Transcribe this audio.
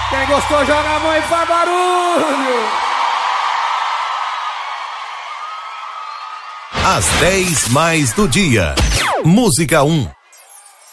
Quem gostou, joga a mão e faz barulho. Às 10 mais do dia. Música 1.